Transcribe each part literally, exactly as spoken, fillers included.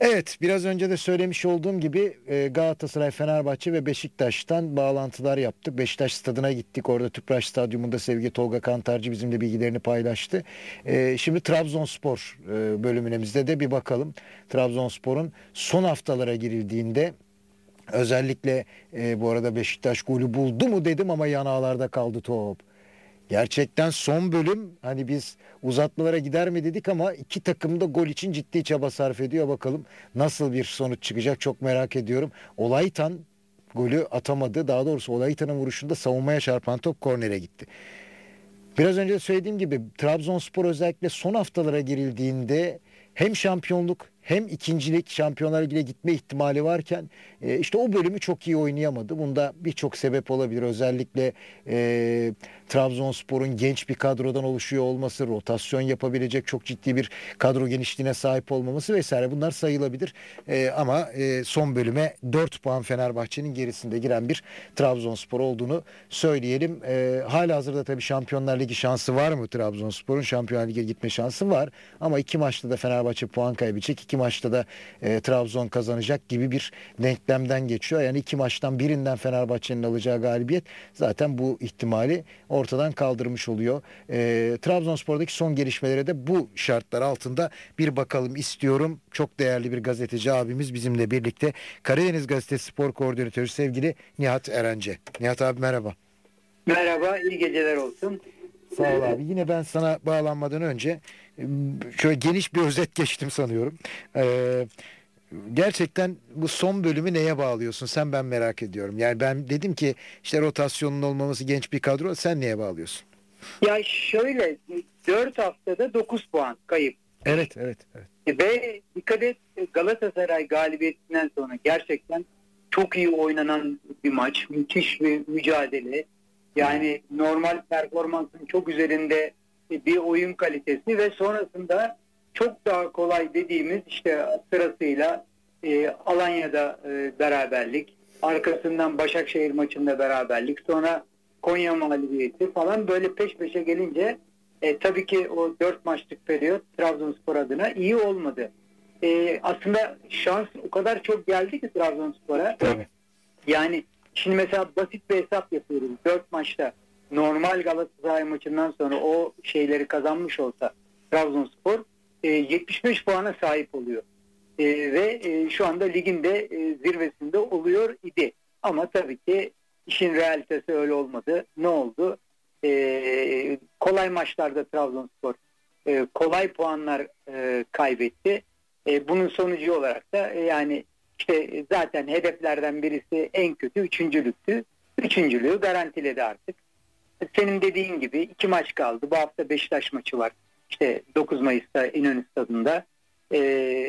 Evet, biraz önce de söylemiş olduğum gibi e, Galatasaray, Fenerbahçe ve Beşiktaş'tan bağlantılar yaptık. Beşiktaş stadına gittik. Orada Tüpraş Stadyumunda sevgili Tolga Kantarcı bizimle bilgilerini paylaştı. E, şimdi Trabzonspor e, bölümümüzde de bir bakalım. Trabzonspor'un son haftalara girildiğinde özellikle e, bu arada Beşiktaş golü buldu mu dedim ama yanağlarda kaldı top. Gerçekten son bölüm, hani biz uzatmalara gider mi dedik ama iki takım da gol için ciddi çaba sarf ediyor. Bakalım nasıl bir sonuç çıkacak, çok merak ediyorum. Olaytan golü atamadı. Daha doğrusu Olaytan'ın vuruşunda savunmaya çarpan top kornere gitti. Biraz önce de söylediğim gibi Trabzonspor özellikle son haftalara girildiğinde hem şampiyonluk hem ikincilik, Şampiyonlar Ligi'ne gitme ihtimali varken e, işte o bölümü çok iyi oynayamadı. Bunda birçok sebep olabilir. Özellikle e, Trabzonspor'un genç bir kadrodan oluşuyor olması, rotasyon yapabilecek çok ciddi bir kadro genişliğine sahip olmaması vesaire, bunlar sayılabilir. E, ama e, son bölüme dört puan Fenerbahçe'nin gerisinde giren bir Trabzonspor olduğunu söyleyelim. E, halihazırda tabii Şampiyonlar Ligi şansı var mı Trabzonspor'un? Şampiyonlar Ligi'ne gitme şansı var. Ama iki maçta da Fenerbahçe puan kaybedecek. İki maçta da e, Trabzon kazanacak gibi bir denklemden geçiyor. Yani iki maçtan birinden Fenerbahçe'nin alacağı galibiyet zaten bu ihtimali ortadan kaldırmış oluyor. E, Trabzonspor'daki son gelişmelere de bu şartlar altında bir bakalım istiyorum. Çok değerli bir gazeteci abimiz bizimle birlikte. Karadeniz Gazetesi Spor Koordinatörü sevgili Nihat Erence. Nihat abi merhaba. Merhaba, iyi geceler olsun. Sağ ol abi. Yine ben sana bağlanmadan önce şöyle geniş bir özet geçtim sanıyorum. Ee, gerçekten bu son bölümü neye bağlıyorsun? Sen, ben merak ediyorum. Yani ben dedim ki işte rotasyonun olmaması, genç bir kadro. Sen neye bağlıyorsun? Ya şöyle, dört haftada dokuz puan kayıp. Evet, evet, evet. Ve dikkat et, Galatasaray galibiyetinden sonra gerçekten çok iyi oynanan bir maç. Müthiş bir mücadele. Yani normal performansın çok üzerinde bir oyun kalitesi ve sonrasında çok daha kolay dediğimiz işte sırasıyla e, Alanya'da e, beraberlik, arkasından Başakşehir maçında beraberlik, sonra Konya mağlubiyeti falan, böyle peş peşe gelince e, tabii ki o dört maçlık periyot Trabzonspor adına iyi olmadı. E, aslında şans o kadar çok geldi ki Trabzonspor'a. Tabii. Yani şimdi mesela basit bir hesap yapıyoruz. dört maçta normal Galatasaray maçından sonra o şeyleri kazanmış olsa Trabzonspor e, yetmiş beş puana sahip oluyor. E, ve e, şu anda ligin de e, zirvesinde oluyor idi. Ama tabii ki işin realitesi öyle olmadı. Ne oldu? E, kolay maçlarda Trabzonspor e, kolay puanlar e, kaybetti. E, bunun sonucu olarak da e, yani İşte zaten hedeflerden birisi en kötü üçüncülüktü. Üçüncülüğü garantiledi artık. Senin dediğin gibi iki maç kaldı. Bu hafta Beşiktaş maçı var. İşte dokuz Mayıs'ta İnönü Stadı'nda. Ee,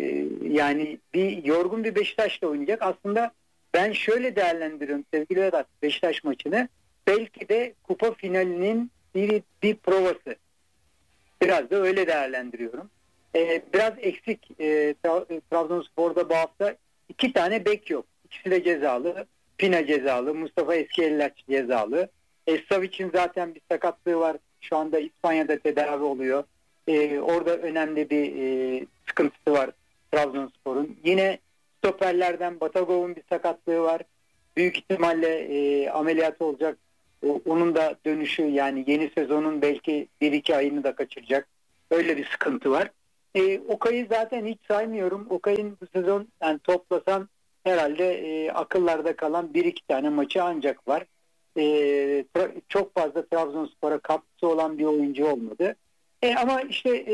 yani bir yorgun bir Beşiktaş'la oynayacak. Aslında ben şöyle değerlendiriyorum sevgili Vedat, Beşiktaş maçını. Belki de kupa finalinin bir, bir provası. Biraz da öyle değerlendiriyorum. Ee, biraz eksik e, Trabzonspor'da bu hafta. İki tane bek yok. İkisi de cezalı. Pina cezalı. Mustafa Eskiellaç cezalı. E, Savic'in zaten bir sakatlığı var. Şu anda İspanya'da tedavi oluyor. E, orada önemli bir e, sıkıntısı var Trabzonspor'un. Yine stoperlerden Batagov'un bir sakatlığı var. Büyük ihtimalle e, ameliyat olacak. O, onun da dönüşü, yani yeni sezonun belki bir iki ayını da kaçıracak. Öyle bir sıkıntı var. E, Okay'ı zaten hiç saymıyorum. Okay'ın bu sezon yani toplasan herhalde e, akıllarda kalan bir iki tane maçı ancak var. E, tra- çok fazla Trabzonspor'a katkısı olan bir oyuncu olmadı. E, ama işte e,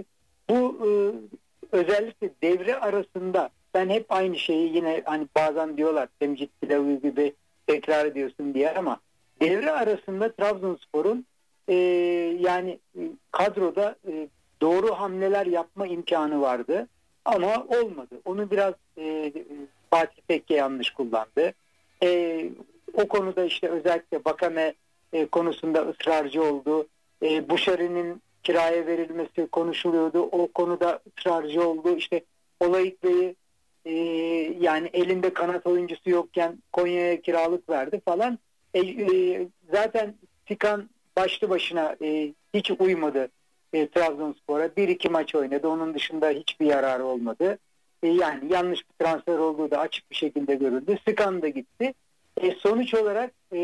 bu e, özellikle devre arasında ben hep aynı şeyi yine hani bazen diyorlar temcit pilavı gibi tekrar ediyorsun diye, ama devre arasında Trabzonspor'un e, yani kadroda e, doğru hamleler yapma imkanı vardı ama olmadı. Onu biraz e, Fatih Tekke yanlış kullandı. E, o konuda işte özellikle Vakame e, konusunda ısrarcı oldu. E, Buşari'nin kiraya verilmesi konuşuluyordu. O konuda ısrarcı oldu. İşte Olayık Bey'i e, yani elinde kanat oyuncusu yokken Konya'ya kiralık verdi falan. E, e, zaten Tikan başlı başına e, hiç uymadı e, Trabzonspor'a. Bir iki maç oynadı. Onun dışında hiçbir yararı olmadı. e, yani yanlış bir transfer olduğu da açık bir şekilde görüldü. Sıkan da gitti. E, sonuç olarak e,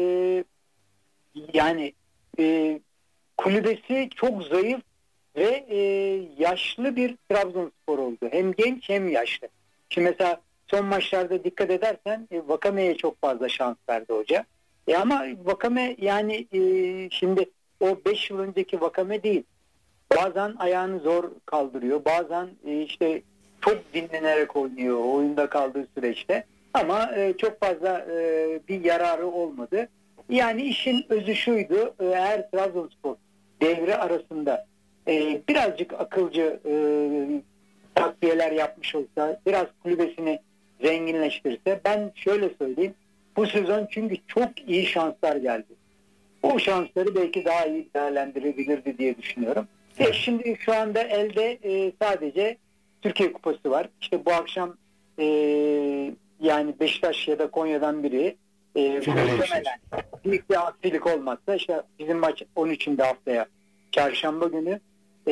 yani e, kulübesi çok zayıf ve e, yaşlı bir Trabzonspor oldu. Hem genç hem yaşlı. Şimdi mesela son maçlarda dikkat edersen e, Vakame'ye çok fazla şans verdi hoca. E ama Vakame yani e, şimdi o beş yıl önceki Vakame değil. Bazen ayağını zor kaldırıyor. Bazen e, işte çok dinlenerek oynuyor oyunda kaldığı süreçte. Ama e, çok fazla e, bir yararı olmadı. Yani işin özü şuydu. E, eğer Trabzonspor devre arasında e, birazcık akılcı e, takviyeler yapmış olsa, biraz kulübesini zenginleştirirse, ben şöyle söyleyeyim. Bu sezon çünkü çok iyi şanslar geldi. O şansları belki daha iyi değerlendirebilirdi diye düşünüyorum. E şimdi şu anda elde e, sadece Türkiye Kupası var. İşte bu akşam e, yani Beşiktaş ya da Konya'dan biri e, muhtemelen büyük bir aksilik olmazsa işte bizim maç on üçünde haftaya çarşamba günü e,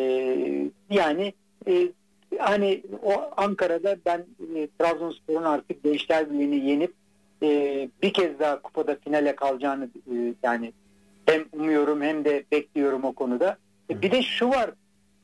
yani e, hani o Ankara'da ben e, Trabzonspor'un artık Gençler Birliği'ni yenip e, bir kez daha kupada finale kalacağını e, yani hem umuyorum hem de bekliyorum o konuda. E, bir de şu var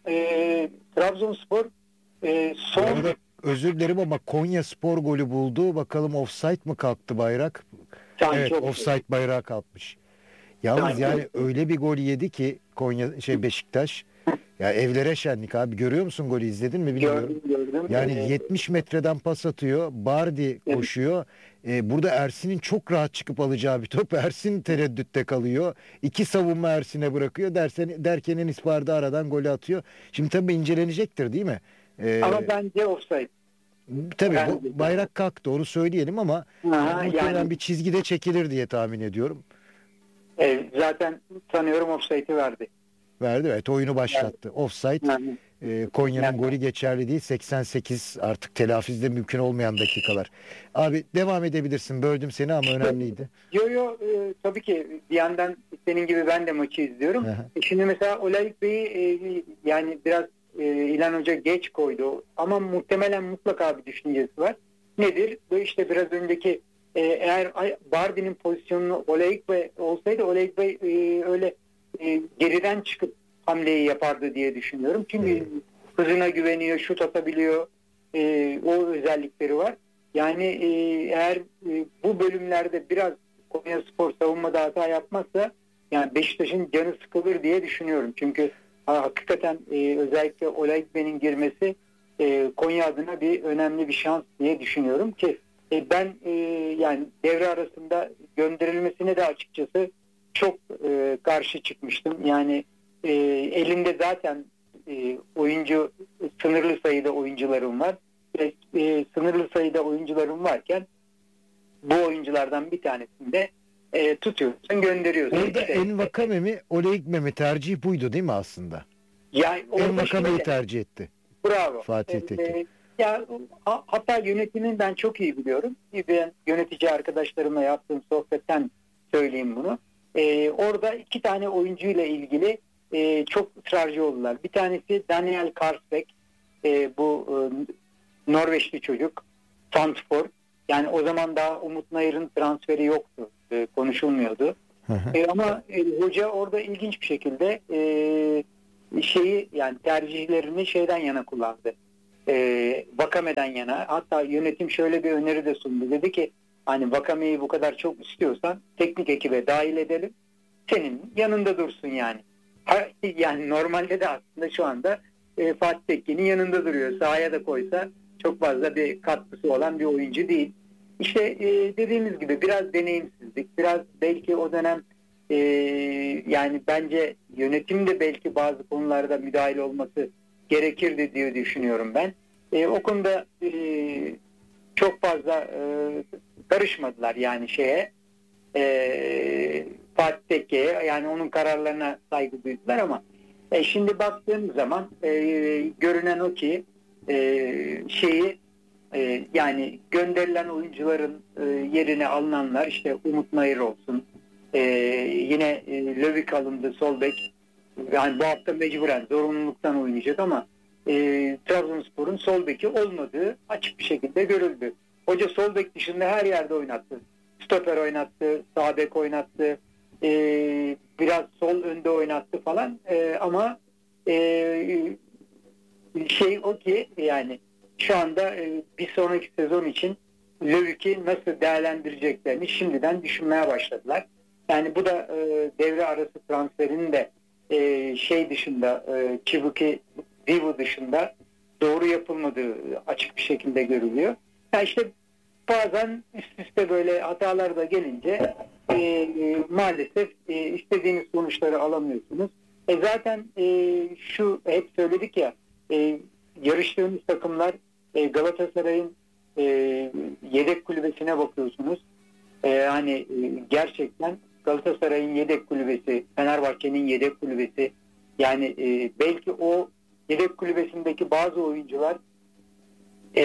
e, Trabzonspor e, son Arada özür dilerim ama Konya Spor golü buldu. Bakalım offside mı kalktı bayrak? sanki Evet, çok offside bayrağı kalkmış. Yalnız Sanki yani yok. öyle bir gol yedi ki Konya şey Beşiktaş. Ya evlere şenlik abi. Görüyor musun golü, izledin mi bilmiyorum. gördüm gördüm. Yani E, yetmiş metreden pas atıyor. Bardi evet. koşuyor. Ee, burada Ersin'in çok rahat çıkıp alacağı bir top. Ersin tereddütte kalıyor. İki savunma Ersin'e bırakıyor. Dersen, derken Enis Bardi aradan golü atıyor. Şimdi tabii incelenecektir değil mi? Ee, Ama bence offside. tabii Bence bu de. bayrak kalktı, onu söyleyelim ama Aha, muhtemelen yani bir çizgide çekilir diye tahmin ediyorum. e, zaten sanıyorum offside'i verdi. Verdi, evet, oyunu başlattı. Offside. Yani, e, Konya'nın yani, golü geçerli değil. seksen sekiz artık telafizde mümkün olmayan dakikalar. Abi devam edebilirsin. Böldüm seni ama önemliydi. Yo yo e, tabii ki bir yandan senin gibi ben de maçı izliyorum. Aha. E, şimdi mesela Olayık Bey'i e, yani biraz e, İlhan Hoca geç koydu ama muhtemelen mutlaka bir düşüncesi var. Nedir? Bu işte biraz önceki e, eğer Bardi'nin pozisyonunu Olayık Bey olsaydı Olayık Bey e, öyle e, geriden çıkıp hamleyi yapardı diye düşünüyorum. Çünkü hızına güveniyor, şut atabiliyor. E, o özellikleri var. Yani e, eğer e, bu bölümlerde biraz Konyaspor savunmada hata yapmazsa yani Beşiktaş'ın canı sıkılır diye düşünüyorum. Çünkü ha, hakikaten e, özellikle Olaykbe'nin girmesi e, Konya adına bir önemli bir şans diye düşünüyorum ki e, ben e, yani devre arasında gönderilmesine de açıkçası çok e, karşı çıkmıştım. Yani e, elinde zaten e, oyuncu sınırlı sayıda oyuncularım var. Ve, e, sınırlı sayıda oyuncularım varken bu oyunculardan bir tanesini de e, tutuyorsun, gönderiyorsun. Orada İşte, Envakame mi Oleikme mi, tercih buydu değil mi aslında? yani Envakame'yi tercih etti. Bravo. Fatih Tekin. E, ya ha, hatta yönetimini ben çok iyi biliyorum. Ben yönetici arkadaşlarımla yaptığım sohbetten söyleyeyim bunu. E, orada iki tane oyuncuyla ilgili e, çok ısrarcı oldular. Bir tanesi Daniel Karsbeck, e, bu e, Norveçli çocuk, Sandefjord. Yani o zaman daha Umut Nayır'ın transferi yoktu, e, konuşulmuyordu. e, ama e, hoca orada ilginç bir şekilde e, şeyi yani tercihlerini şeyden yana kullandı. E, Vakame'den yana. Hatta yönetim şöyle bir öneri de sundu. Dedi ki hani Vakame'yi bu kadar çok istiyorsan teknik ekibe dahil edelim. Senin yanında dursun yani. Ha, yani normalde de aslında şu anda e, Fatih Tekin'in yanında duruyor. Sahaya da koysa çok fazla bir katkısı olan bir oyuncu değil. İşte e, dediğimiz gibi biraz deneyimsizlik, biraz belki o dönem e, yani bence yönetim de belki bazı konularda müdahil olması gerekirdi diye düşünüyorum ben. E, o konuda e, çok fazla e, karışmadılar yani şeye e, Fatih Tekke'ye, yani onun kararlarına saygı duydular ama e, şimdi baktığımız zaman e, görünen o ki e, şeyi e, yani gönderilen oyuncuların e, yerine alınanlar işte Umut Nayır olsun, e, yine e, Lövik alındı, sol bek, yani bu hafta mecburen zorunluluktan oynayacak ama e, Trabzonspor'un Trabzonspor'un sol beki olmadığı açık bir şekilde görüldü. Hoca sol bek dışında her yerde oynattı. Stoper oynattı, sağ bek oynattı, e, biraz sol önde oynattı falan. E, ama e, şey o ki yani şu anda e, bir sonraki sezon için Löw'ü nasıl değerlendireceklerini şimdiden düşünmeye başladılar. Yani bu da e, devre arası transferinin de e, şey dışında e, Çibuki Divu dışında doğru yapılmadığı açık bir şekilde görülüyor. Yani işte bazen üst üste böyle hatalar da gelince e, e, maalesef e, istediğiniz sonuçları alamıyorsunuz. E zaten e, şu hep söyledik ya e, yarıştığımız takımlar e, Galatasaray'ın e, yedek kulübesine bakıyorsunuz. E, hani e, gerçekten Galatasaray'ın yedek kulübesi, Fenerbahçe'nin yedek kulübesi, yani e, belki o yedek kulübesindeki bazı oyuncular e,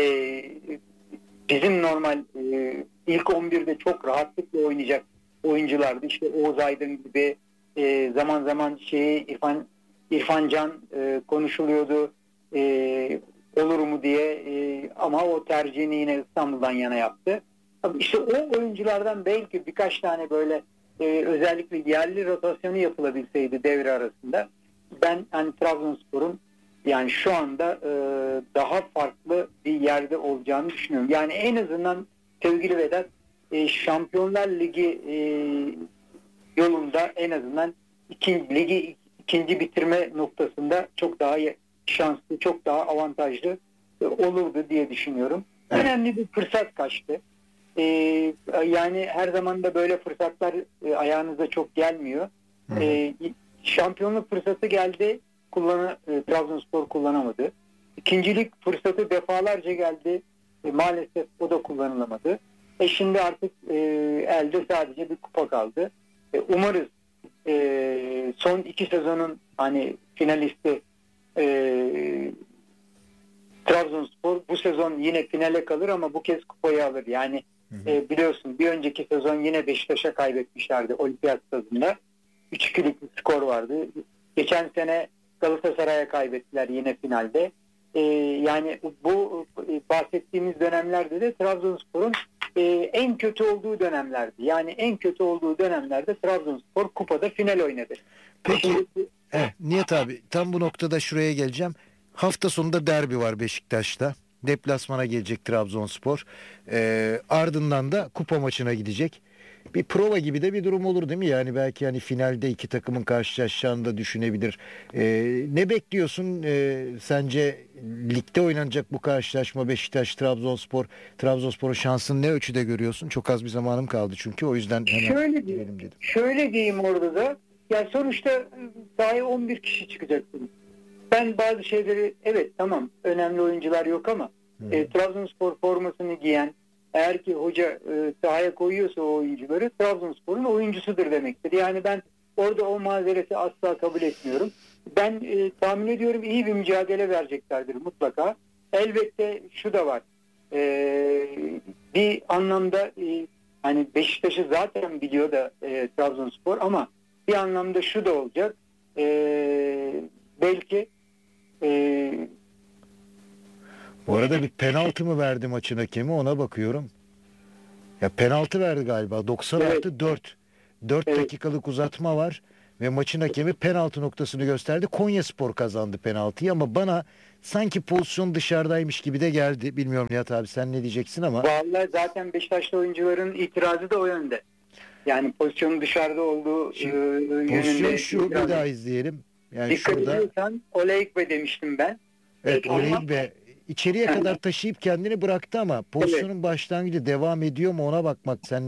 bizim normal e, ilk on birde çok rahatlıkla oynayacak oyunculardı. İşte Oğuz Aydın gibi e, zaman zaman şeyi İrfan İrfan Can e, konuşuluyordu. E, olur mu diye e, ama o tercihini yine İstanbul'dan yana yaptı. İşte o oyunculardan belki birkaç tane böyle e, özellikle yerli rotasyonu yapılabilseydi devre arasında ben hani Trabzonspor'un yani şu anda e, daha farklı bir yerde olacağını düşünüyorum. Yani en azından sevgili Vedat e, Şampiyonlar Ligi e, yolunda en azından iki, ligi ikinci bitirme noktasında çok daha şanslı, çok daha avantajlı e, olurdu diye düşünüyorum. Önemli bir fırsat kaçtı. E, yani her zaman da böyle fırsatlar e, ayağınıza çok gelmiyor. E, şampiyonluk fırsatı geldi. Kullan, e, Trabzonspor kullanamadı. İkincilik fırsatı defalarca geldi. E, maalesef o da kullanılamadı. E şimdi artık e, elde sadece bir kupa kaldı. E, umarız e, son iki sezonun hani finalisti e, Trabzonspor bu sezon yine finale kalır ama bu kez kupayı alır. Yani hı hı. E, biliyorsun bir önceki sezon yine Beşiktaş'a kaybetmişlerdi Olimpiyat Stadı'nda. üç ikilik bir skor vardı. Geçen sene Galatasaray'a kaybettiler yine finalde. Ee, yani bu bahsettiğimiz dönemlerde de Trabzonspor'un e, en kötü olduğu dönemlerdi. Yani en kötü olduğu dönemlerde Trabzonspor kupada final oynadı. Peki eh, Nihat abi tam bu noktada şuraya geleceğim. Hafta sonunda derbi var Beşiktaş'ta. Deplasmana gelecek Trabzonspor. Ee, ardından da kupa maçına gidecek. Bir prova gibi de bir durum olur değil mi? Yani belki hani finalde iki takımın karşılaşacağını da düşünebilir. Ee, ne bekliyorsun? Ee, sence ligde oynanacak bu karşılaşma Beşiktaş-Trabzonspor, Trabzonspor'un şansını ne ölçüde görüyorsun? Çok az bir zamanım kaldı çünkü o yüzden hemen şöyle diyeyim, dedim. Şöyle diyeyim orada da. Ya sonuçta sahaya on bir kişi çıkacaksınız. Ben bazı şeyleri evet tamam önemli oyuncular yok ama e, Trabzonspor formasını giyen eğer ki hoca e, sahaya koyuyorsa o oyuncuları Trabzonspor'un oyuncusudur demektir. Yani ben orada o mazereti asla kabul etmiyorum. Ben e, tahmin ediyorum iyi bir mücadele vereceklerdir mutlaka. Elbette şu da var. E, bir anlamda e, hani Beşiktaş'ı zaten biliyor da e, Trabzonspor ama bir anlamda şu da olacak. E, belki e, bu arada bir penaltı mı verdi maçın hakemi ona bakıyorum. Ya penaltı verdi galiba. doksan artı dört. dört evet. dakikalık uzatma var ve maçın hakemi penaltı noktasını gösterdi. Konyaspor kazandı penaltıyı ama bana sanki pozisyon dışarıdaymış gibi de geldi. Bilmiyorum Nihat abi sen ne diyeceksin ama. Vallahi zaten Beşiktaşlı oyuncuların itirazı da o yönde. Yani pozisyonun dışarıda olduğu Şimdi, e, yönünde. Pozisyon şu bir daha izleyelim. Yani dikkat şurada... ediyorsan Oleikbe demiştim ben. Evet Oleikbe içeriye kadar taşıyıp kendini bıraktı ama pozisyonun evet. başlangıcı devam ediyor mu ona bakmak sen